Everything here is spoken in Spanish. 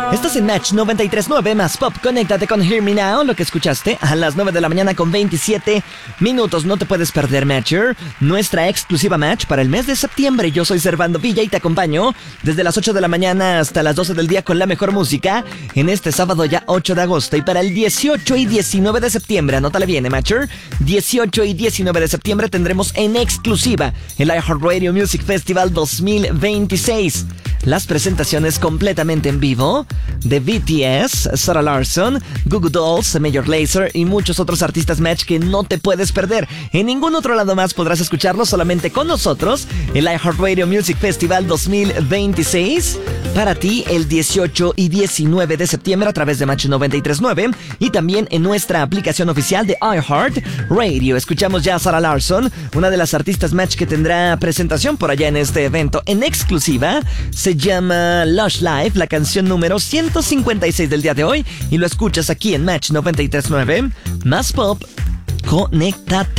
Estás en Match 93.9 más Pop. Conéctate con Hear Me Now, lo que escuchaste a las 9 de la mañana con 27 minutos. No te puedes perder, Matcher, nuestra exclusiva Match para el mes de septiembre. Yo soy Servando Villa y te acompaño desde las 8 de la mañana hasta las 12 del día con la mejor música en este sábado ya 8 de agosto. Y para el 18 y 19 de septiembre, anótale bien, Matcher, 18 y 19 de septiembre tendremos en exclusiva el iHeartRadio Music Festival 2026. Las presentaciones completamente en vivo de BTS, Sarah Larsson, Goo Goo Dolls, Major Lazer y muchos otros artistas Match que no te puedes perder. En ningún otro lado más podrás escucharlo, solamente con nosotros. El iHeartRadio Music Festival 2026 para ti el 18 y 19 de septiembre a través de Match 93.9 y también en nuestra aplicación oficial de iHeartRadio. Escuchamos ya a Sarah Larsson, una de las artistas Match que tendrá presentación por allá en este evento en exclusiva. Se llama Lush Life, la canción número 156 del día de hoy, y lo escuchas aquí en Match 93.9 más Pop. Conéctate.